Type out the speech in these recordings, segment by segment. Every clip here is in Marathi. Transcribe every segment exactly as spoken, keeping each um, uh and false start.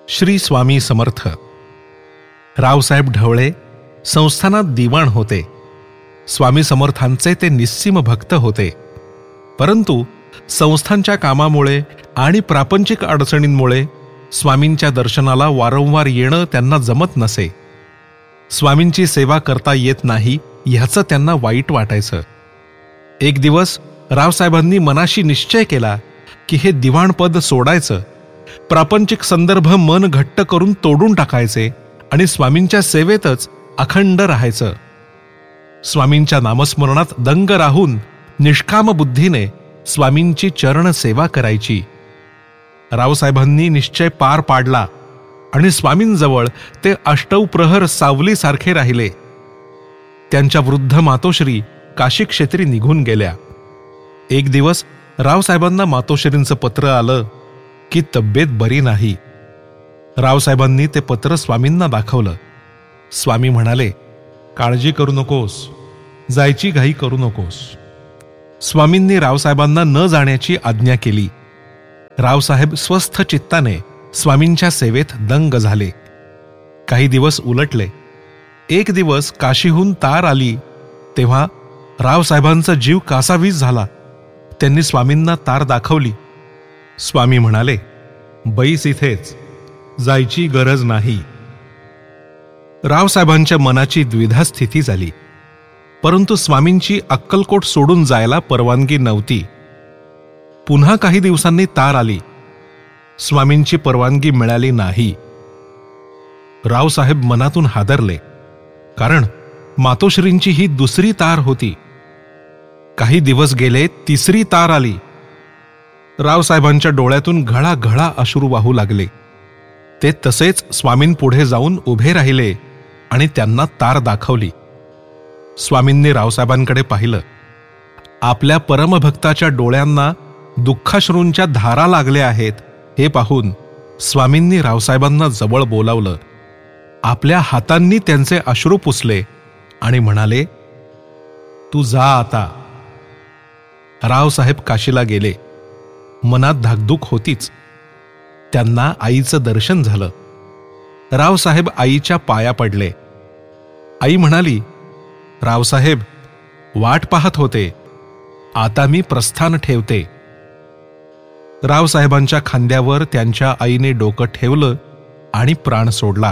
श्री स्वामी समर्थ. रावसाहेब ढवळे संस्थानात दिवाण होते. स्वामी समर्थांचे ते निस्सीम भक्त होते. परंतु संस्थांच्या कामामुळे आणि प्रापंचिक अडचणींमुळे स्वामींच्या दर्शनाला वारंवार येणं त्यांना जमत नसे. स्वामींची सेवा करता येत नाही ह्याचं त्यांना वाईट वाटायचं. एक दिवस रावसाहेबांनी मनाशी निश्चय केला की हे दिवाणपद सोडायचं, प्रापंचिक संदर्भ मन घट्ट करून तोडून टाकायचे आणि स्वामींच्या सेवेतच अखंड राहायचं. स्वामींच्या नामस्मरणात दंग राहून निष्काम बुद्धीने स्वामींची चरण सेवा करायची. रावसाहेबांनी निश्चय पार पाडला आणि स्वामींजवळ ते अष्टौ प्रहर सावलीसारखे राहिले. त्यांच्या वृद्ध मातोश्री काशी क्षेत्री निघून गेल्या. एक दिवस रावसाहेबांना मातोश्रींचं पत्र आलं की तब्येत बरी नाही. रावसाहेबांनी ते पत्र स्वामींना दाखवलं. स्वामी म्हणाले, काळजी करू नकोस, जायची घाई करू नकोस. स्वामींनी रावसाहेबांना न जाण्याची आज्ञा केली. रावसाहेब स्वस्थ चित्ताने स्वामींच्या सेवेत दंग झाले. काही दिवस उलटले. एक दिवस काशीहून तार आली तेव्हा रावसाहेबांचा जीव कासावीस झाला. त्यांनी स्वामींना तार दाखवली. स्वामी म्हणाले, बैस इथेच, जायची गरज नाही. रावसाहेबांच्या मनाची द्विधा स्थिती झाली. परंतु स्वामींची अक्कलकोट सोडून जायला परवानगी नव्हती. पुन्हा काही दिवसांनी तार आली. स्वामींची परवानगी मिळाली नाही. रावसाहेब मनातून हादरले, कारण मातोश्रींची ही दुसरी तार होती. काही दिवस गेले, तिसरी तार आली. रावसाहेबांच्या डोळ्यातून घळाघळा अश्रू वाहू लागले. ते तसेच स्वामींपुढे जाऊन उभे राहिले आणि त्यांना तार दाखवली. स्वामींनी रावसाहेबांकडे पाहिलं. आपल्या परमभक्ताच्या डोळ्यांना दुःखाश्रूंच्या धारा लागल्या आहेत हे पाहून स्वामींनी रावसाहेबांना जवळ बोलावलं. आपल्या हातांनी त्यांचे अश्रू पुसले आणि म्हणाले, तू जा आता. रावसाहेब काशीला गेले. मनात धाकधूक होतीच. त्यांना आईचं दर्शन झालं. रावसाहेब आईच्या पाया पडले. आई म्हणाली, रावसाहेब, वाट पाहत होते, आता मी प्रस्थान ठेवते. रावसाहेबांच्या खांद्यावर त्यांच्या आईने डोकं ठेवलं आणि प्राण सोडला.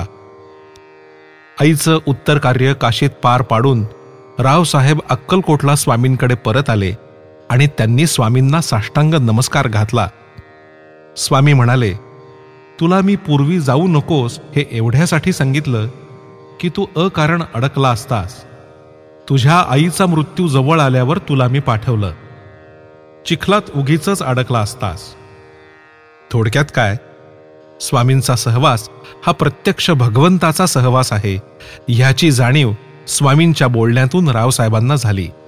आईचं उत्तर कार्य काशीत पार पाडून रावसाहेब अक्कलकोटला स्वामींकडे परत आले आणि त्यांनी स्वामींना साष्टांग नमस्कार घातला. स्वामी म्हणाले, तुला मी पूर्वी जाऊ नकोस हे एवढ्यासाठी सांगितलं की तू अकारण अडकला असतास. तुझ्या आईचा मृत्यू जवळ आल्यावर तुला मी पाठवलं. चिखलात उगीचच अडकला असतास. थोडक्यात काय, स्वामींचा सहवास हा प्रत्यक्ष भगवंताचा सहवास आहे ह्याची जाणीव स्वामींच्या बोलण्यातून रावसाहेबांना झाली.